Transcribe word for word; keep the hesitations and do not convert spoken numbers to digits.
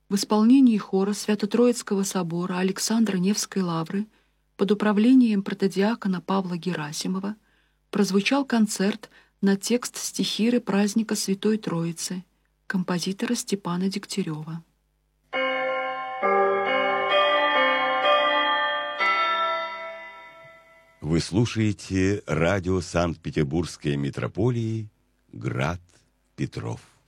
в исполнении хора Свято-Троицкого собора Александра Невской лавры под управлением протодиакона Павла Герасимова прозвучал концерт на текст стихиры праздника Святой Троицы композитора Степана Дегтярева. Вы слушаете радио Санкт-Петербургской митрополии «Град Петров».